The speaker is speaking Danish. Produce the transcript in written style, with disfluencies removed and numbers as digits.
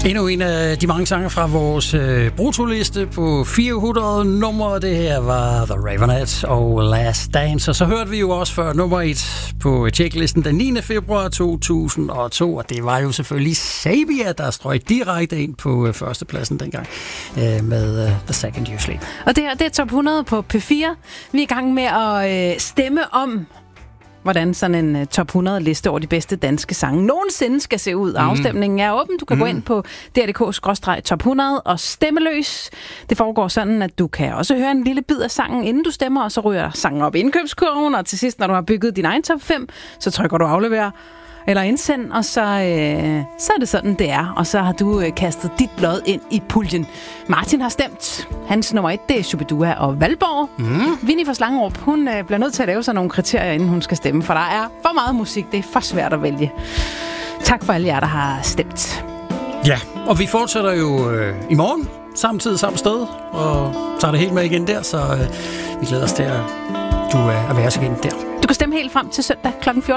Endnu en af de mange sange fra vores brutoliste på 400 numre. Det her var The Raveonettes og Last Dance. Og så hørte vi jo også før nummer 1 på checklisten den 9. februar 2002. Og det var jo selvfølgelig Sabia, der strøg direkte ind på førstepladsen dengang med The Second You Sleep. Og det her, det er top 100 på P4. Vi er i gang med at stemme om, hvordan sådan en top 100-liste over de bedste danske sange nogensinde skal se ud. Afstemningen er åben. Du kan gå ind på dr.dk/top 100 og stemme løs. Det foregår sådan, at du kan også høre en lille bid af sangen, inden du stemmer, og så ryger sangen op i indkøbskurven, og til sidst, når du har bygget din egen top 5, så trykker du aflever eller indsend, og så er det sådan, det er. Og så har du kastet dit lod ind i puljen. Martin har stemt. Hans nummer 1, det er Shubidua og Valborg. Vinnie fra Slangerup, hun bliver nødt til at lave sig nogle kriterier, inden hun skal stemme, for der er for meget musik. Det er for svært at vælge. Tak for alle jer, der har stemt. Ja, og vi fortsætter jo i morgen, samtidig samme sted, og tager det helt med igen der, så vi glæder os til, at du er med os igen der. Du kan stemme helt frem til søndag kl. 14.